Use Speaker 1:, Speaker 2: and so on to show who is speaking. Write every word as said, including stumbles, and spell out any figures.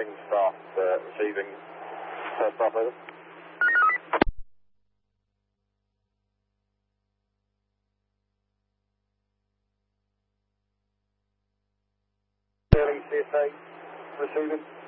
Speaker 1: Sterling staff uh, receiving first staff over. Sterling C S A receiving.